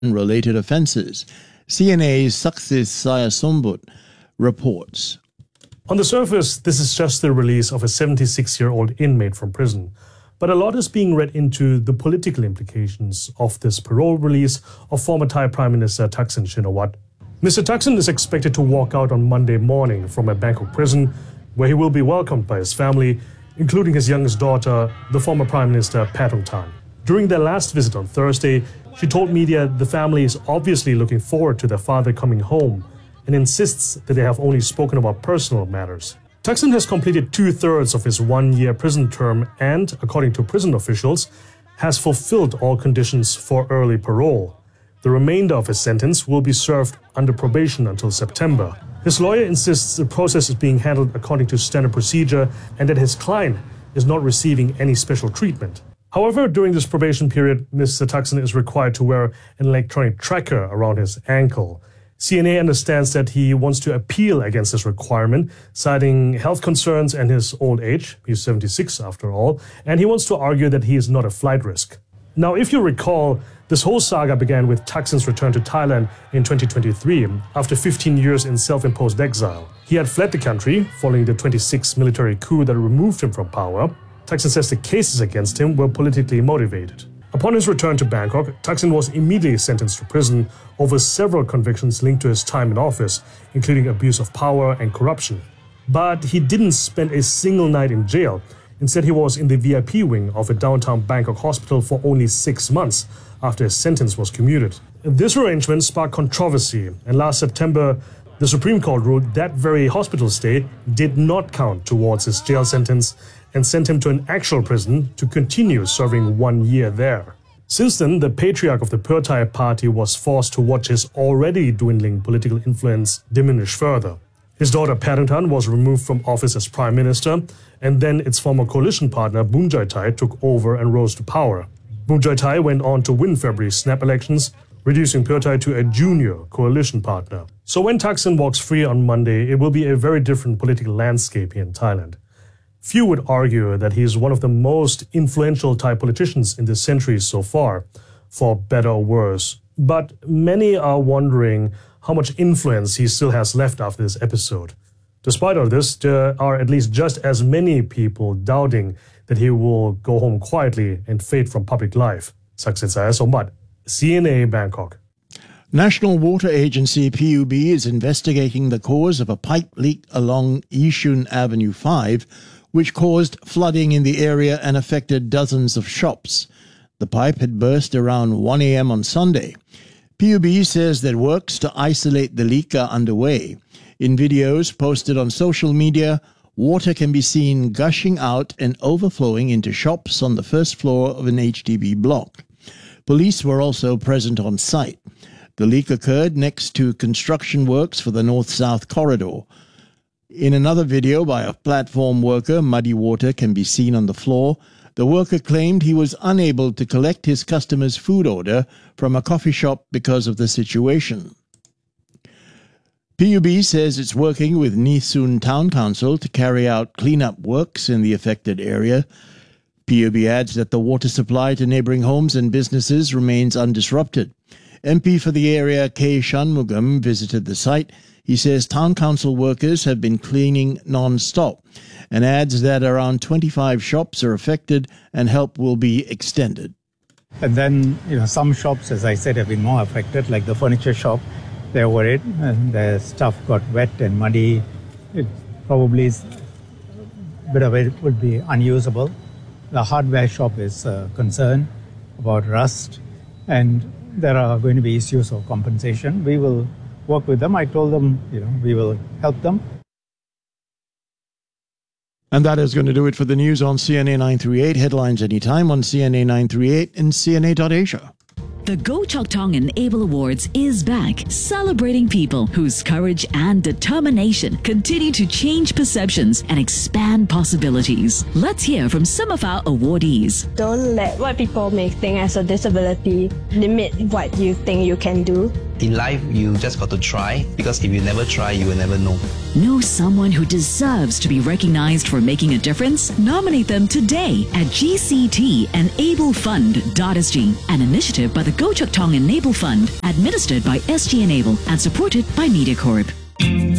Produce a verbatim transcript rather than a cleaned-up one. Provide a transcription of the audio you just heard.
related offences. C N A's Saksis Sayasombut reports. On the surface, this is just the release of a seventy-six-year-old inmate from prison. But a lot is being read into the political implications of this parole release of former Thai Prime Minister Thaksin Shinawatra. Mister Thaksin is expected to walk out on Monday morning from a Bangkok prison, where he will be welcomed by his family, including his youngest daughter, the former Prime Minister Paetongtarn. During their last visit on Thursday, she told media the family is obviously looking forward to their father coming home and insists that they have only spoken about personal matters. Thaksin has completed two-thirds of his one-year prison term and, according to prison officials, has fulfilled all conditions for early parole. The remainder of his sentence will be served under probation until September. His lawyer insists the process is being handled according to standard procedure and that his client is not receiving any special treatment. However, during this probation period, Mister Thaksin is required to wear an electronic tracker around his ankle. C N A understands that he wants to appeal against this requirement, citing health concerns and his old age. He's seventy-six after all, and he wants to argue that he is not a flight risk. Now, if you recall, this whole saga began with Thaksin's return to Thailand in twenty twenty-three after fifteen years in self-imposed exile. He had fled the country following the twenty-six military coup that removed him from power. Thaksin says the cases against him were politically motivated. Upon his return to Bangkok, Thaksin was immediately sentenced to prison over several convictions linked to his time in office, including abuse of power and corruption. But he didn't spend a single night in jail. Instead, he was in the V I P wing of a downtown Bangkok hospital for only six months after his sentence was commuted. This arrangement sparked controversy, and last September, the Supreme Court ruled that very hospital stay did not count towards his jail sentence and sent him to an actual prison to continue serving one year there. Since then, the patriarch of the Pheu Thai party was forced to watch his already dwindling political influence diminish further. His daughter Paetongtarn was removed from office as prime minister, and then its former coalition partner Boon Choi Thai took over and rose to power. Boon Choi Thai went on to win February's snap elections, reducing Pheu Thai to a junior coalition partner. So when Thaksin walks free on Monday, it will be a very different political landscape here in Thailand. Few would argue that he is one of the most influential Thai politicians in this century so far, for better or worse. But many are wondering how much influence he still has left after this episode. Despite all this, there are at least just as many people doubting that he will go home quietly and fade from public life. Saksit Sayasombut, C N A Bangkok. National Water Agency P U B is investigating the cause of a pipe leak along Yishun Avenue five, which caused flooding in the area and affected dozens of shops. The pipe had burst around one a m on Sunday. P U B says that works to isolate the leak are underway. In videos posted on social media, water can be seen gushing out and overflowing into shops on the first floor of an H D B block. Police were also present on site. The leak occurred next to construction works for the north-south corridor. In another video by a platform worker, muddy water can be seen on the floor. The worker claimed he was unable to collect his customer's food order from a coffee shop because of the situation. P U B says it's working with Nee Soon Town Council to carry out cleanup works in the affected area. P U B adds that the water supply to neighbouring homes and businesses remains undisrupted. M P for the area K. Shanmugam visited the site. He says town council workers have been cleaning non-stop and adds that around twenty-five shops are affected and help will be extended. And then, you know, some shops, as I said, have been more affected, like the furniture shop. They're worried and their stuff got wet and muddy. It probably is, a bit of it would be unusable. The hardware shop is uh, concerned about rust, and there are going to be issues of compensation. We will work with them. I told them, you know, we will help them. And that is going to do it for the news on C N A nine thirty-eight. Headlines anytime on C N A nine thirty-eight and C N A dot Asia. The Go Chok Tong and Able Awards is back, celebrating people whose courage and determination continue to change perceptions and expand possibilities. Let's hear from some of our awardees. Don't let what people may think as a disability limit what you think you can do. in life, you just got to try, because if you never try, you will never know. Know someone who deserves to be recognized for making a difference? Nominate them today at G C T Enable Fund dot S G, an initiative by the Goh Chok Tong Enable Fund, administered by S G Enable and supported by MediaCorp.